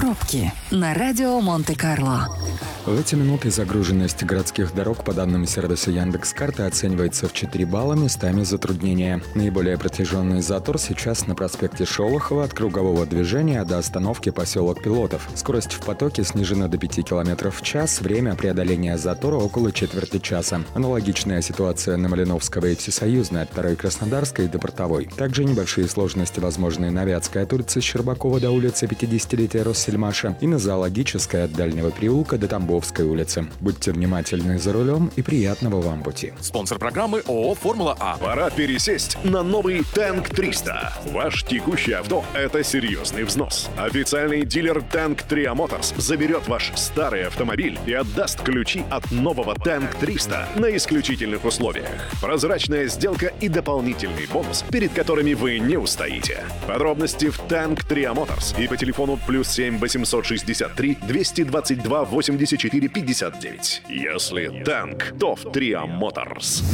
Пробки на радио Монте-Карло. В эти минуты загруженность городских дорог по данным сервиса Яндекс.Карты оценивается в 4 балла, местами затруднения. Наиболее протяженный затор сейчас на проспекте Шолохова от кругового движения до остановки поселок Пилотов. Скорость в потоке снижена до 5 км в час, время преодоления затора около четверти часа. Аналогичная ситуация на Малиновского и Всесоюзной от 2-й Краснодарской до Портовой. Также небольшие сложности возможны на Вятской от улицы Щербакова до улицы 50-летия Россельмаша и на Зоологической от Дальнего переулка до Тамбовской улицы. Будьте внимательны за рулем и приятного вам пути. Спонсор программы ООО «Формула А». Пора пересесть на новый Танк 300. Ваш текущий авто – это серьезный взнос. Официальный дилер Танк Tria Motors заберет ваш старый автомобиль и отдаст ключи от нового Танк 300 на исключительных условиях. Прозрачная сделка и дополнительный бонус, перед которыми вы не устоите. Подробности в Танк Tria Motors и по телефону +7 863 222 84 59. Если танк, то в Tria Motors.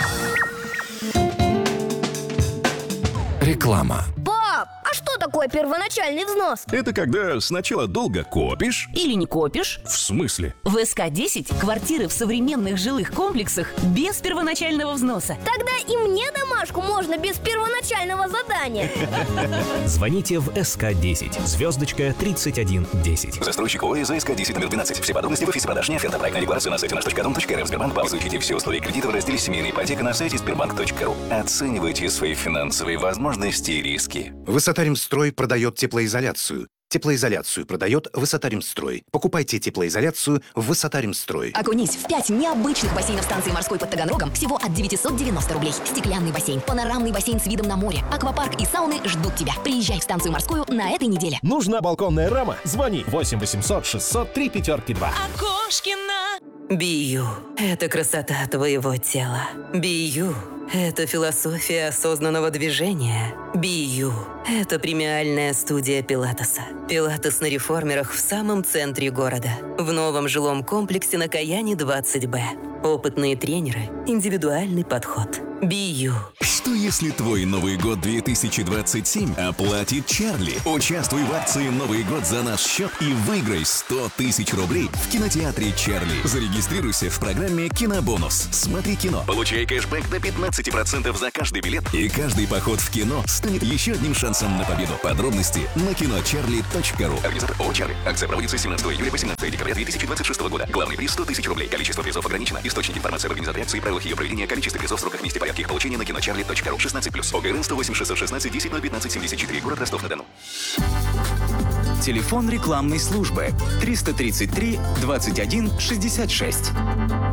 Реклама. Пап, а что такое первоначальный взнос? Это когда сначала долго копишь. Или не копишь. В смысле? В СК-10 квартиры в современных жилых комплексах без первоначального взноса. Тогда и мне домашку можно без первоначального задания. Звоните в СК-10, звездочка 3110. Застройщик ОИ за СК-10 номер 12. Все подробности в офисе продаж НЕФ. Проектная декларация на сайте наш.дом.рф. Сбербанк. Изучите все условия кредита в разделе «Семейная ипотека» на сайте сбербанк.ру. Оценивайте свои финансовые возможности и риски. Высотаримстрой продает теплоизоляцию. Теплоизоляцию продает Высотаримстрой. Покупайте теплоизоляцию в Высотаримстрой. Окунись в 5 необычных бассейнов станции морской под Таганрогом всего от 990 рублей. Стеклянный бассейн, панорамный бассейн с видом на море, аквапарк и сауны ждут тебя. Приезжай в станцию морскую на этой неделе. Нужна балконная рама? Звони 8 800 600 352. Окошкина. Бию – это красота твоего тела. Бию – это философия осознанного движения. Бию – это премиальная студия Пилатеса. Пилатес на реформерах в самом центре города. В новом жилом комплексе на Каяне 20Б. Опытные тренеры, индивидуальный подход. Бию. Что если твой Новый год 2027 оплатит Чарли? Участвуй в акции «Новый год за наш счет» и выиграй 100 тысяч рублей в кинотеатре Чарли. Зарегистрируйся в программе «Кинобонус». Смотри кино, получай кэшбэк до 15% за каждый билет. И каждый поход в кино станет еще одним шансом на победу. Подробности на киночарли.ру. Организатор ООО «Чарли». Акция проводится с 17 июля по 17 декабря 2026 года. Главный приз 100 тысяч рублей. Количество призов ограничено. Источник информации об организаторе акции, правилах ее проведения, количестве призов, сроках, месте, порядке их получения на киночарли.ру. 16+. ОГРН 108 616 10 015 74. Город Ростов-на-Дону. Телефон рекламной службы 333 21 66.